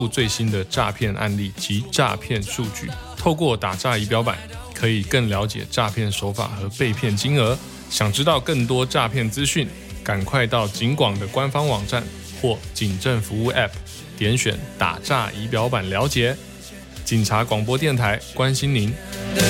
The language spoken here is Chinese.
最新的诈骗案例及诈骗数据。透过打诈仪表板，可以更了解诈骗手法和被骗金额。想知道更多诈骗资讯，赶快到警广的官方网站或警政服务 App 点选打诈仪表板了解。警察广播电台关心您。